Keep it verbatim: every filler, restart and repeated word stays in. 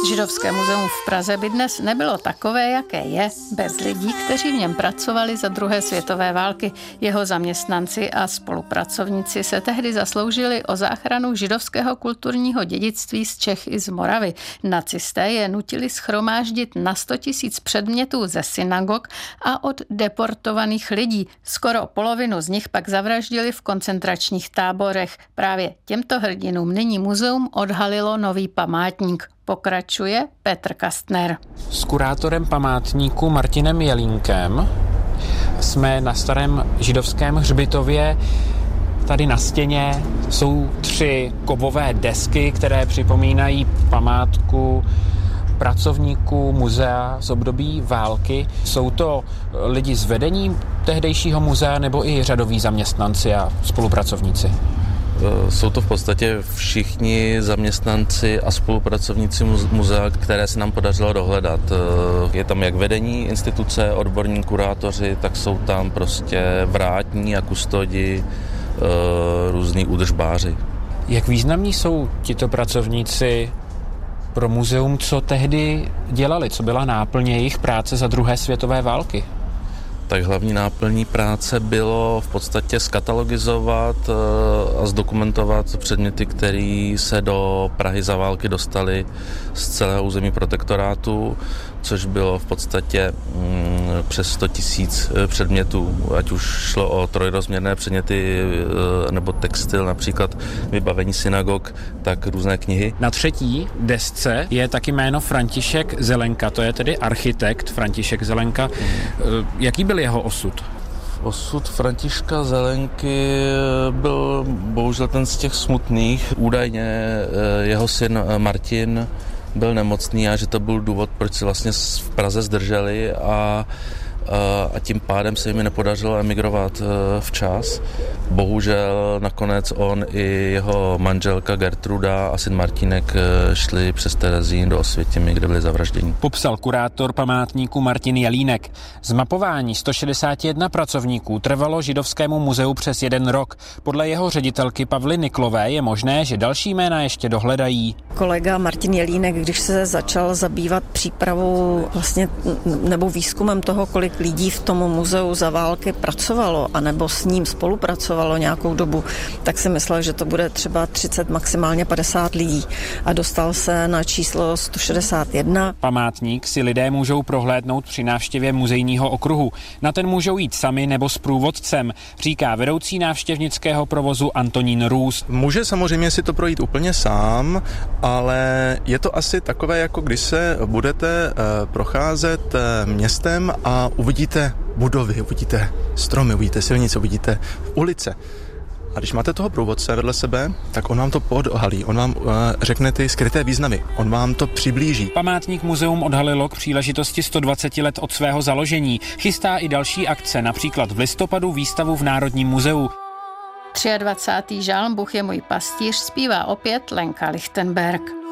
Židovské muzeum v Praze by dnes nebylo takové, jaké je, bez lidí, kteří v něm pracovali za druhé světové války. Jeho zaměstnanci a spolupracovníci se tehdy zasloužili o záchranu židovského kulturního dědictví z Čech i z Moravy. Nacisté je nutili shromáždit na sto tisíc předmětů ze synagog a od deportovaných lidí. Skoro polovinu z nich pak zavraždili v koncentračních táborech. Právě těmto hrdinům nyní muzeum odhalilo nový památník. Pokračuje Petr Kastner. S kurátorem památníku Martinem Jelínkem jsme na starém židovském hřbitově. Tady na stěně jsou tři kovové desky, které připomínají památku pracovníků muzea z období války. Jsou to lidi z vedení tehdejšího muzea nebo i řadoví zaměstnanci a spolupracovníci? Jsou to v podstatě všichni zaměstnanci a spolupracovníci muzea, které se nám podařilo dohledat. Je tam jak vedení instituce, odborní kurátoři, tak jsou tam prostě vrátní a kustodi, různí údržbáři. Jak významní jsou tito pracovníci pro muzeum, co tehdy dělali, co byla náplň jejich práce za druhé světové války? Tak hlavní náplní práce bylo v podstatě skatalogizovat a zdokumentovat předměty, které se do Prahy za války dostaly z celého území protektorátu, což bylo v podstatě přes sto tisíc předmětů, ať už šlo o trojrozměrné předměty nebo textil, například vybavení synagog, tak různé knihy. Na třetí desce je taky jméno František Zelenka, to je tedy architekt František Zelenka. Jaký byl jeho osud? Osud Františka Zelenky byl bohužel ten z těch smutných. Údajně jeho syn Martin byl nemocný a že to byl důvod, proč se vlastně v Praze zdrželi a, a tím pádem se jim nepodařilo emigrovat včas. Bohužel nakonec on i jeho manželka Gertruda a syn Martínek šli přes Terezín do Osvětimi, kde byli zavražděni. Popsal kurátor památníku Martin Jelínek. Zmapování sto šedesát jedna pracovníků trvalo Židovskému muzeu přes jeden rok. Podle jeho ředitelky Pavly Niklové je možné, že další jména ještě dohledají. Kolega Martin Jelínek, když se začal zabývat přípravou vlastně nebo výzkumem toho, kolik lidí v tom muzeu za války pracovalo anebo s ním spolupracovalo nějakou dobu, tak si myslel, že to bude třeba třicet, maximálně padesát lidí a dostal se na číslo sto šedesát jedna. Památník si lidé můžou prohlédnout při návštěvě muzejního okruhu. Na ten můžou jít sami nebo s průvodcem, říká vedoucí návštěvnického provozu Antonín Růz. Může samozřejmě si to projít úplně sám, ale je to asi takové, jako když se budete procházet městem a uvidíte budovy, uvidíte stromy, uvidíte silnice, uvidíte ulice. A když máte toho průvodce vedle sebe, tak on vám to podhalí, on vám uh, řekne ty skryté významy, on vám to přiblíží. Památník muzeum odhalilo k příležitosti sto dvacet let od svého založení. Chystá i další akce, například v listopadu výstavu v Národním muzeu. dvacátý třetí žálm Bůh je můj pastýř zpívá opět Lenka Lichtenberg.